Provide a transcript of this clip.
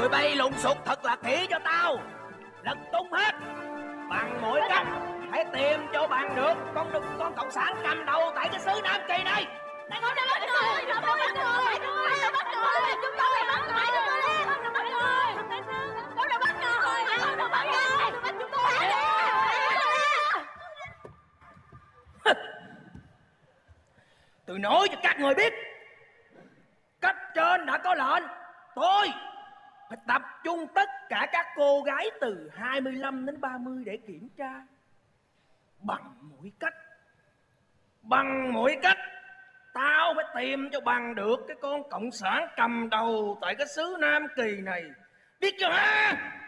Tụi bay lùng sục thật là kỹ cho tao. Lật tung hết bằng mọi cách. Hãy tìm cho bằng được con cộng sản cầm đầu tại cái xứ Nam Kỳ này. Con đã bắt người, con đã bắt người, con đã bắt người, chúng tôi bắt người, con đã bắt người, con đã bắt người, con đã bắt người, bắt chúng tôi. Tôi nói cho các người biết, cấp trên đã có lệnh tôi phải tập trung tất cả các cô gái từ 25 đến 30 để kiểm tra. Bằng mỗi cách tao phải tìm cho bằng được cái con cộng sản cầm đầu tại cái xứ Nam Kỳ này, biết chưa hả?